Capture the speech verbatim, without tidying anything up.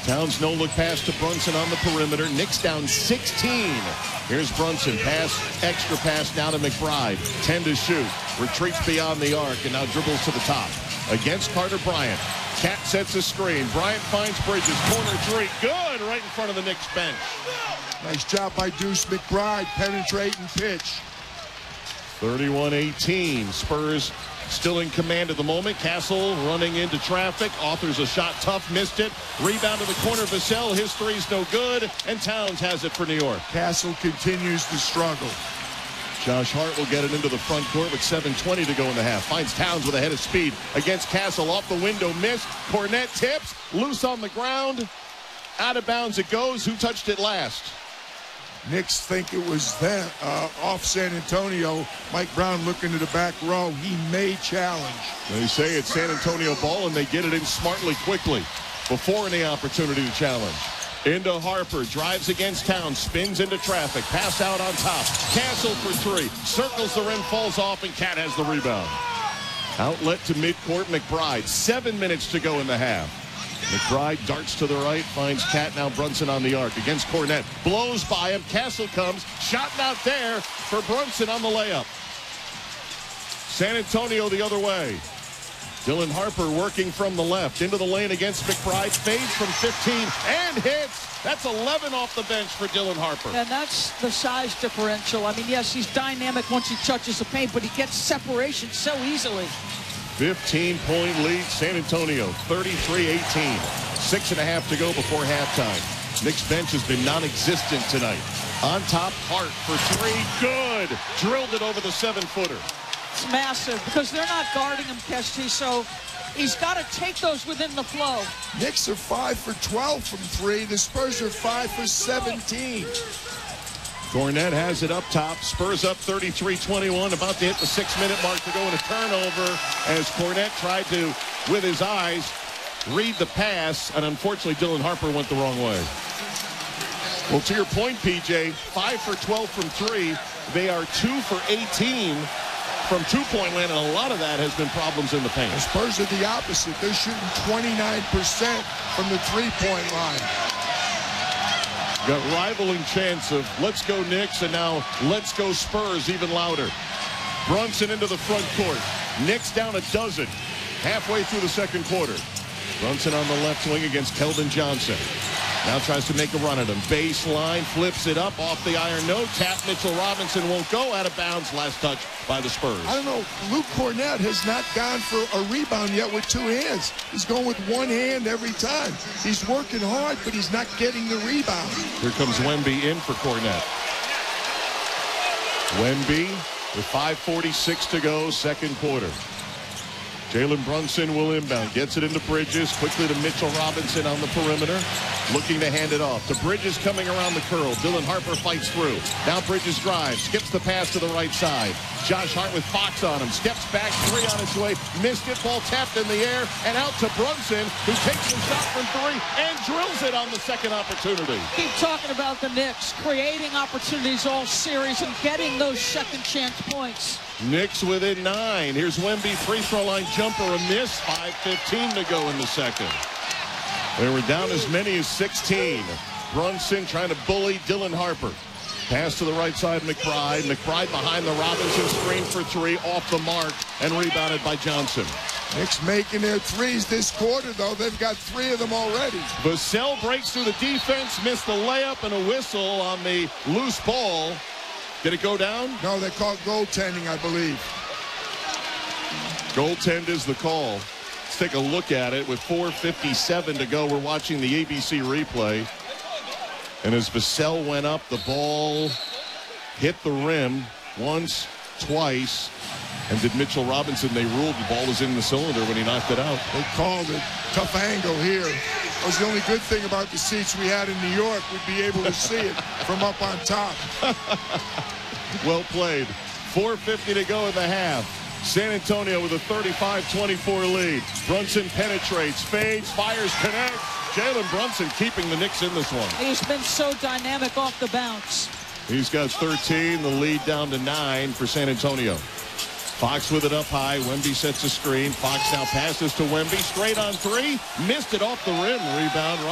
Towns no-look pass to Brunson on the perimeter. Knicks down sixteen. Here's Brunson. Pass, extra pass now to McBride. ten to shoot. Retreats beyond the arc and now dribbles to the top. Against Carter Bryant. Cat sets a screen. Bryant finds Bridges. Corner three. Good. Right in front of the Knicks bench. Nice job by Deuce McBride. Penetrate and pitch. thirty-one eighteen. Spurs still in command at the moment. Castle running into traffic. Authors a shot tough. Missed it. Rebound to the corner. Vassell. His three's no good. And Towns has it for New York. Castle continues to struggle. Josh Hart will get it into the front court with seven twenty to go in the half. Finds Towns with a head of speed against Castle. Off the window. Missed. Cornette tips. Loose on the ground. Out of bounds it goes. Who touched it last? Knicks think it was them, uh, off San Antonio. Mike Brown looking to the back row. He may challenge. They say it's San Antonio ball, and they get it in smartly quickly before any opportunity to challenge. Into Harper, drives against Towns, spins into traffic, pass out on top. Castle for three, circles the rim, falls off, and Cat has the rebound. Outlet to midcourt, McBride. Seven minutes to go in the half. McBride darts to the right, finds Cat, now Brunson on the arc against Cornette. Blows by him, Castle comes, shot not there for Brunson on the layup. San Antonio the other way. Dylan Harper working from the left into the lane against McBride. Fades from fifteen and hits. That's eleven off the bench for Dylan Harper. And that's the size differential. I mean, yes, he's dynamic once he touches the paint, but he gets separation so easily. fifteen-point lead, San Antonio, thirty-three eighteen. Six and a half to go before halftime. Knicks bench has been non-existent tonight. On top, Hart for three. Good. Drilled it over the seven-footer. It's massive because they're not guarding him, Kesty, so he's got to take those within the flow. Knicks are five for twelve from three. The Spurs are five for seventeen. Cornette has it up top. Spurs up thirty-three twenty-one. About to hit the six-minute mark to go in a turnover as Cornette tried to, with his eyes, read the pass. And unfortunately, Dylan Harper went the wrong way. Well, to your point, P J, five for twelve from three. They are two for eighteen from two-point land, and a lot of that has been problems in the paint. The Spurs are the opposite. They're shooting twenty-nine percent from the three-point line. Got rivaling chance of let's go Knicks and now let's go Spurs even louder. Brunson into the front court. Knicks down a dozen halfway through the second quarter. Brunson on the left wing against Keldon Johnson. Now tries to make a run at him. Baseline, flips it up off the iron. No tap. Mitchell Robinson won't go. Out of bounds. Last touch by the Spurs. I don't know. Luke Cornette has not gone for a rebound yet with two hands. He's going with one hand every time. He's working hard, but he's not getting the rebound. Here comes Wemby in for Cornette. Wemby with five forty-six to go, second quarter. Jalen Brunson will inbound, gets it into Bridges, quickly to Mitchell Robinson on the perimeter, looking to hand it off. To Bridges coming around the curl. Dylan Harper fights through. Now Bridges drives, skips the pass to the right side. Josh Hart with Fox on him, steps back, three on its way, missed it, ball tapped in the air, and out to Brunson, who takes the shot from three and drills it on the second opportunity. Keep talking about the Knicks, creating opportunities all series and getting those second chance points. Knicks within nine. Here's Wemby, free throw line jumper, a miss. five fifteen to go in the second. They were down as many as sixteen. Brunson trying to bully Dylan Harper. Pass to the right side, McBride. McBride behind the Robinson screen for three, off the mark, and rebounded by Johnson. Knicks making their threes this quarter, though. They've got three of them already. Vassell breaks through the defense, missed the layup, and a whistle on the loose ball. Did it go down? No, they called goaltending, I believe. Goaltend is the call. Let's take a look at it with four fifty-seven to go. We're watching the A B C replay. And as Vassell went up, the ball hit the rim once, twice. And did Mitchell Robinson, they ruled the ball was in the cylinder when he knocked it out. They called it. Tough angle here. That was the only good thing about the seats we had in New York. We'd be able to see it from up on top. Well played. four fifty to go in the half. San Antonio with a thirty-five twenty-four lead. Brunson penetrates, fades, fires, connects. Jalen Brunson keeping the Knicks in this one. He's been so dynamic off the bounce. He's got thirteen, the lead down to nine for San Antonio. Fox with it up high. Wemby sets a screen. Fox now passes to Wemby. Straight on three. Missed it off the rim. Rebound.